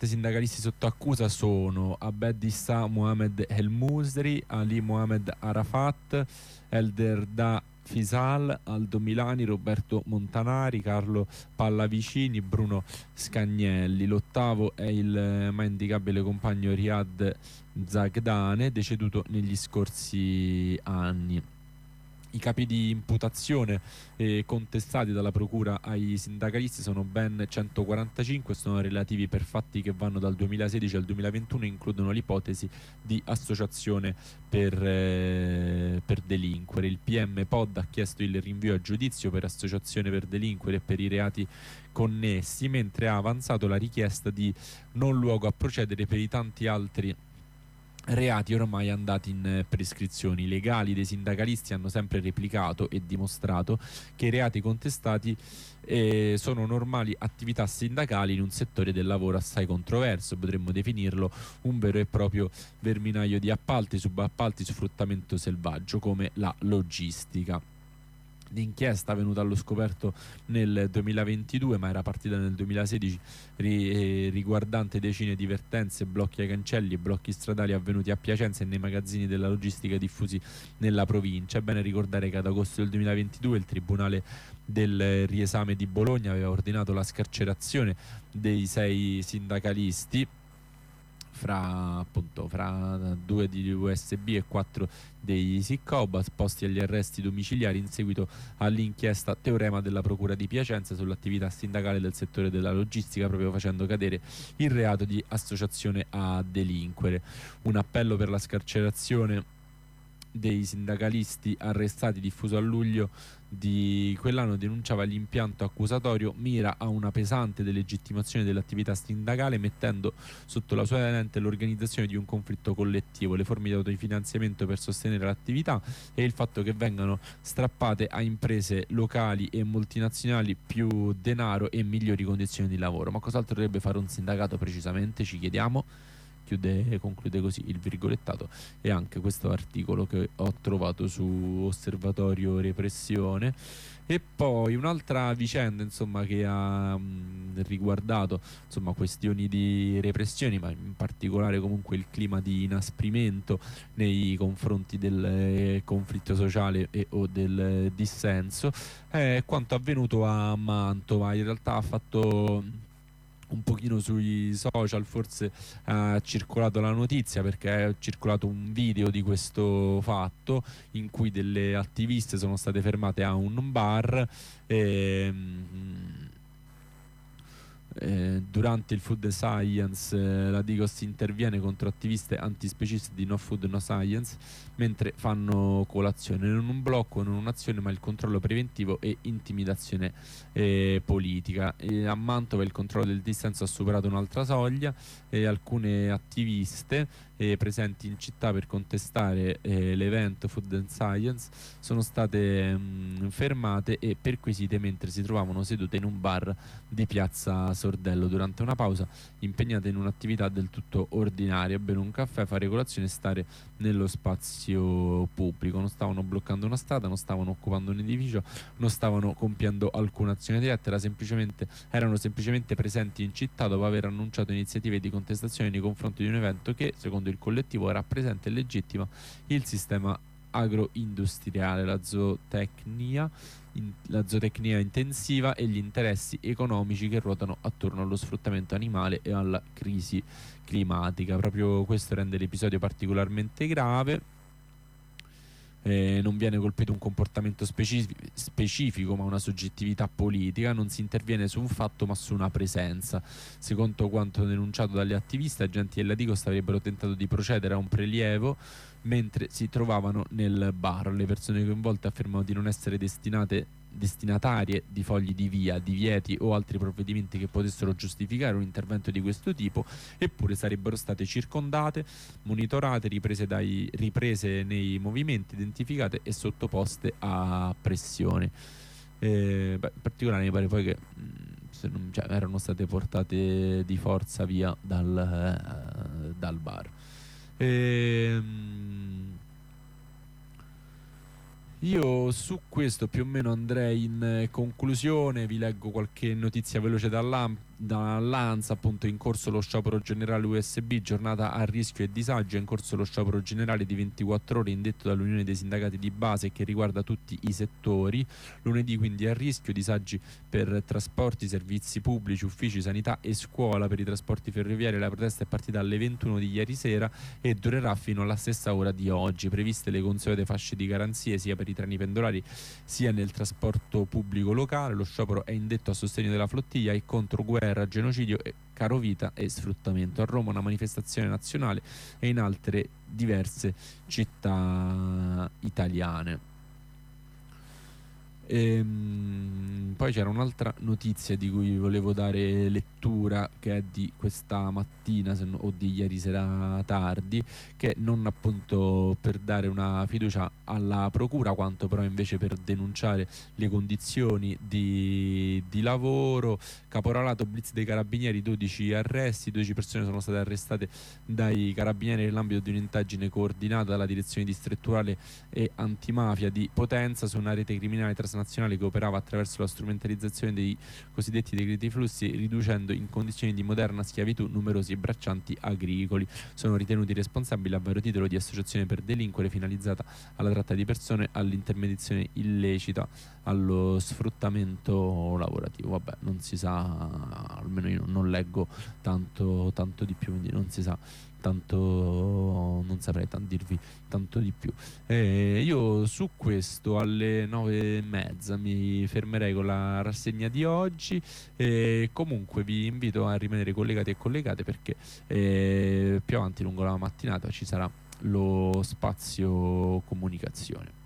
sindacalisti sotto accusa sono Abed Issa Mohamed El Musri, Ali Mohamed Arafat, Elderda Fisal, Aldo Milani, Roberto Montanari, Carlo Pallavicini, Bruno Scagnelli. L'ottavo è il mai indicabile compagno Riyad Zagdane, deceduto negli scorsi anni. I capi di imputazione contestati dalla procura ai sindacalisti sono ben 145, sono relativi per fatti che vanno dal 2016 al 2021 e includono l'ipotesi di associazione per delinquere. Il PM Pod ha chiesto il rinvio a giudizio per associazione per delinquere e per i reati connessi, mentre ha avanzato la richiesta di non luogo a procedere per i tanti altri reati ormai andati in prescrizioni. I legali dei sindacalisti hanno sempre replicato e dimostrato che i reati contestati sono normali attività sindacali in un settore del lavoro assai controverso, potremmo definirlo un vero e proprio verminaio di appalti, subappalti, sfruttamento selvaggio come la logistica. L'inchiesta venuta allo scoperto nel 2022 ma era partita nel 2016 riguardante decine di vertenze, blocchi ai cancelli e blocchi stradali avvenuti a Piacenza e nei magazzini della logistica diffusi nella provincia. È bene ricordare che ad agosto del 2022 il Tribunale del Riesame di Bologna aveva ordinato la scarcerazione dei 6 sindacalisti fra 2 di USB e 4 dei SICOB, posti agli arresti domiciliari in seguito all'inchiesta Teorema della Procura di Piacenza sull'attività sindacale del settore della logistica, proprio facendo cadere il reato di associazione a delinquere. Un appello per la scarcerazione dei sindacalisti arrestati diffuso a luglio di quell'anno denunciava l'impianto accusatorio mira a una pesante delegittimazione dell'attività sindacale, mettendo sotto la sua lente l'organizzazione di un conflitto collettivo, le forme di autofinanziamento per sostenere l'attività e il fatto che vengano strappate a imprese locali e multinazionali più denaro e migliori condizioni di lavoro. Ma cos'altro dovrebbe fare un sindacato precisamente, ci chiediamo? Conclude così il virgolettato e anche questo articolo che ho trovato su Osservatorio Repressione. E poi un'altra vicenda insomma che ha riguardato insomma questioni di repressioni, ma in particolare comunque il clima di inasprimento nei confronti del conflitto sociale o del dissenso, è quanto avvenuto a Mantova. In realtà ha fatto un pochino sui social, forse ha circolato la notizia perché è circolato un video di questo fatto in cui delle attiviste sono state fermate a un bar durante il Food Science. La Digos interviene contro attiviste antispecisti di No Food No Science mentre fanno colazione, non un blocco, non un'azione, ma il controllo preventivo e intimidazione politica. A Mantova il controllo del dissenso ha superato un'altra soglia e alcune attiviste presenti in città per contestare l'evento Food and Science sono state fermate e perquisite mentre si trovavano sedute in un bar di piazza Sordello durante una pausa, impegnate in un'attività del tutto ordinaria: bere un caffè, fare colazione e stare nello spazio pubblico. Non stavano bloccando una strada, non stavano occupando un edificio, non stavano compiendo alcuna azione diretta, erano semplicemente presenti in città dopo aver annunciato iniziative di contestazione nei confronti di un evento che, secondo il collettivo, rappresenta e legittima il sistema agroindustriale, la zootecnia intensiva e gli interessi economici che ruotano attorno allo sfruttamento animale e alla crisi climatica. Proprio questo rende l'episodio particolarmente grave. Non viene colpito un comportamento specifico ma una soggettività politica, non si interviene su un fatto ma su una presenza. Secondo quanto denunciato dalle attiviste, agenti della Digos avrebbero tentato di procedere a un prelievo mentre si trovavano nel bar. Le persone coinvolte affermano di non essere destinatarie di fogli di via, divieti o altri provvedimenti che potessero giustificare un intervento di questo tipo, eppure sarebbero state circondate, monitorate, riprese nei movimenti, identificate e sottoposte a pressione. In particolare mi pare poi che erano state portate di forza via dal bar. Io su questo più o meno andrei in conclusione, vi leggo qualche notizia veloce dall'ANSA, appunto, in corso lo sciopero generale USB, giornata a rischio e disagio. È in corso lo sciopero generale di 24 ore indetto dall'Unione dei Sindacati di Base, che riguarda tutti i settori. Lunedì quindi a rischio, disagi per trasporti, servizi pubblici, uffici, sanità e scuola. Per i trasporti ferroviari la protesta è partita alle 21 di ieri sera e durerà fino alla stessa ora di oggi. Previste le consuete fasce di garanzie sia per i treni pendolari sia nel trasporto pubblico locale. Lo sciopero è indetto a sostegno della flottiglia e contro guerra, genocidio, carovita e sfruttamento. A Roma una manifestazione nazionale e in altre diverse città italiane. Poi c'era un'altra notizia di cui volevo dare lettura, che è di questa mattina o di ieri sera tardi, che non appunto per dare una fiducia alla procura, quanto però invece per denunciare le condizioni di lavoro. Caporalato, blitz dei carabinieri, 12 arresti, 12 persone sono state arrestate dai carabinieri nell'ambito di un'indagine coordinata dalla direzione distrettuale e antimafia di Potenza su una rete criminale transnazionale che operava attraverso la strumentalizzazione dei cosiddetti decreti flussi, riducendo in condizioni di moderna schiavitù numerosi braccianti agricoli. Sono ritenuti responsabili a vario titolo di associazione per delinquere finalizzata alla tratta di persone, all'intermediazione illecita, allo sfruttamento lavorativo. Vabbè, non si sa, almeno io non leggo tanto di più, quindi non si sa tanto, non saprei dirvi tanto di più. Io su questo alle 9:30 mi fermerei con la rassegna di oggi, e comunque vi invito a rimanere collegati e collegate, perché più avanti lungo la mattinata ci sarà lo spazio comunicazione.